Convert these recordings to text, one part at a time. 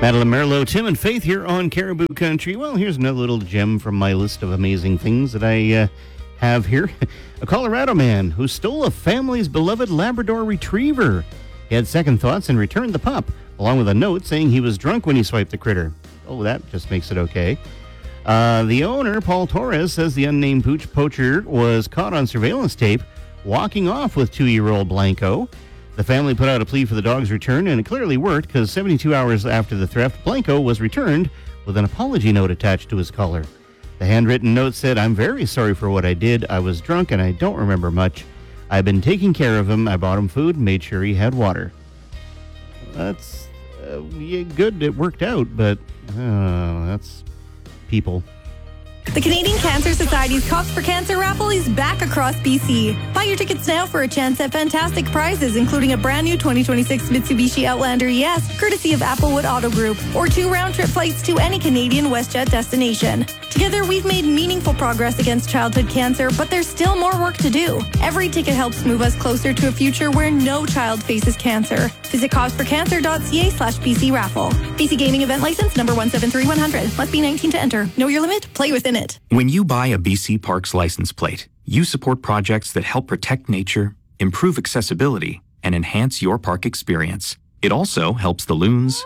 Madeline Merlot, Tim, and Faith here on Caribou Country. Well, here's another little gem from my list of amazing things that I have here. A Colorado man who stole a family's beloved Labrador Retriever. He had second thoughts and returned the pup, along with a note saying he was drunk when he swiped the critter. Oh, that just makes it okay. The owner, Paul Torres, says the unnamed pooch poacher was caught on surveillance tape walking off with 2-year-old Blanco. The family put out a plea for the dog's return, and it clearly worked because 72 hours after the theft, Blanco was returned with an apology note attached to his collar. The handwritten note said, "I'm very sorry for what I did. I was drunk and I don't remember much. I've been taking care of him. I bought him food and made sure he had water." That's good. It worked out, but that's people. The Canadian Cancer Society's Cops for Cancer raffle is back across BC. Buy your tickets now for a chance at fantastic prizes, including a brand new 2026 Mitsubishi Outlander ES, courtesy of Applewood Auto Group, or 2 round-trip flights to any Canadian WestJet destination. Together, we've made meaningful progress against childhood cancer, but there's still more work to do. Every ticket helps move us closer to a future where no child faces cancer. Visit copsforcancer.ca/BC raffle. BC Gaming Event License number 173100. Must be 19 to enter. Know your limit. Play within it. When you buy a BC Parks license plate, you support projects that help protect nature, improve accessibility, and enhance your park experience. It also helps the loons,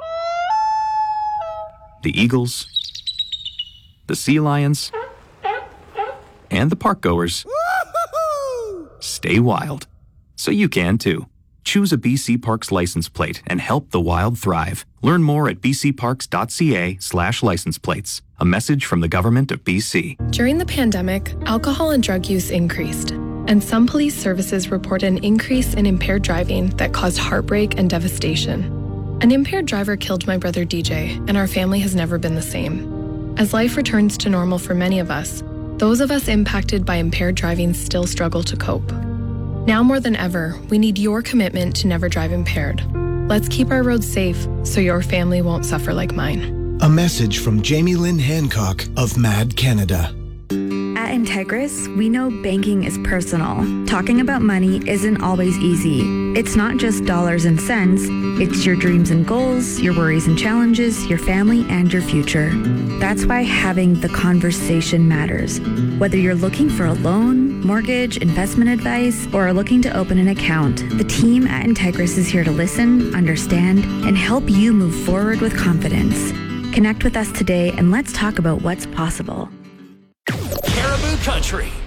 the eagles, the sea lions, and the park goers stay wild. So you can too. Choose a BC Parks license plate and help the wild thrive. Learn more at bcparks.ca/license plates. A message from the Government of BC. During the pandemic, alcohol and drug use increased, and some police services report an increase in impaired driving that caused heartbreak and devastation. An impaired driver killed my brother DJ, and our family has never been the same. As life returns to normal for many of us, those of us impacted by impaired driving still struggle to cope. Now more than ever, we need your commitment to never drive impaired. Let's keep our roads safe so your family won't suffer like mine. A message from Jamie Lynn Hancock of MAD Canada. At Integris, we know banking is personal. Talking about money isn't always easy. It's not just dollars and cents. It's your dreams and goals, your worries and challenges, your family, and your future. That's why having the conversation matters. Whether you're looking for a loan, mortgage, investment advice, or are looking to open an account, the team at Integris is here to listen, understand, and help you move forward with confidence. Connect with us today and let's talk about what's possible. Caribou Country.